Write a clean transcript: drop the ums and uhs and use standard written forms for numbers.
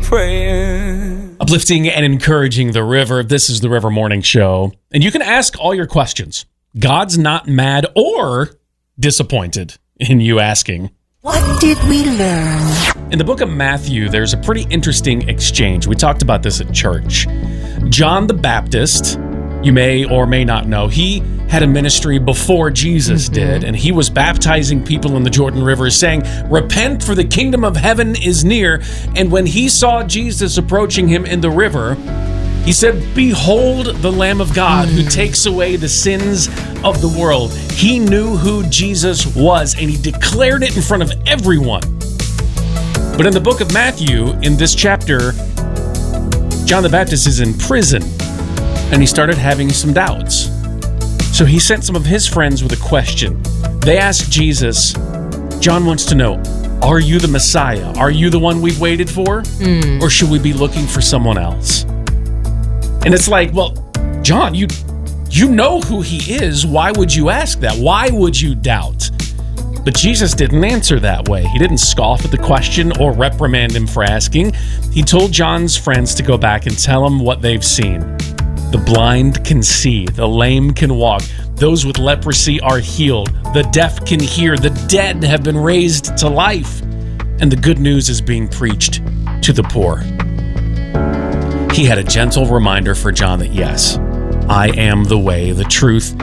praying. Uplifting and encouraging the river. This is the River Morning Show. And you can ask all your questions. God's not mad or disappointed in you asking. What did we learn? In the book of Matthew, there's a pretty interesting exchange. We talked about this at church. John the Baptist, you may or may not know, he had a ministry before Jesus did, and he was baptizing people in the Jordan River, saying, "Repent, for the kingdom of heaven is near." And when he saw Jesus approaching him in the river, he said, "Behold the Lamb of God who takes away the sins of the world." He knew who Jesus was, and he declared it in front of everyone. But in the book of Matthew, in this chapter, John the Baptist is in prison, and he started having some doubts. So he sent some of his friends with a question. They asked Jesus, John wants to know, are you the Messiah? Are you the one we've waited for? Or should we be looking for someone else? And it's like, well, John, you know who he is. Why would you ask that? Why would you doubt? But Jesus didn't answer that way. He didn't scoff at the question or reprimand him for asking. He told John's friends to go back and tell him what they've seen. The blind can see, the lame can walk, those with leprosy are healed, the deaf can hear, the dead have been raised to life, and the good news is being preached to the poor. He had a gentle reminder for John that yes, I am the way, the truth,